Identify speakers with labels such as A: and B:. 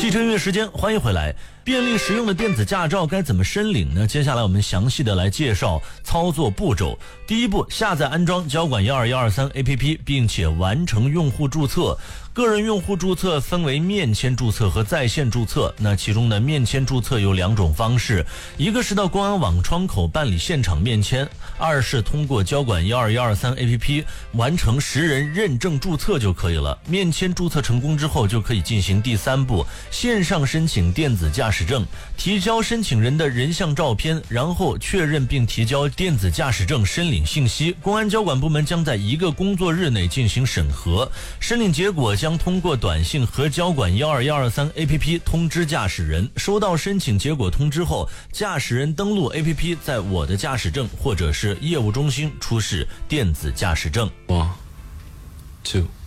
A: 汽车音乐时间，欢迎回来。便利实用的电子驾照该怎么申领呢？接下来我们详细的来介绍操作步骤。第一步，下载安装交管12123 APP， 并且完成用户注册。个人用户注册分为面签注册和在线注册，那其中呢，面签注册有2种方式，一个是到公安网窗口办理现场面签，二是通过交管12123 APP 完成10人认证注册就可以了。面签注册成功之后，就可以进行第3步，线上申请电子驾驶证，提交申请人的人像照片，然后确认并提交电子驾驶证申领信息。公安交管部门将在1个工作日内进行审核，申领结果将通过短信和交管12123 APP 通知驾驶人。收到申请结果通知后，驾驶人登录 APP， 在我的驾驶证或者是业务中心出示电子驾驶证。
B: 1, 2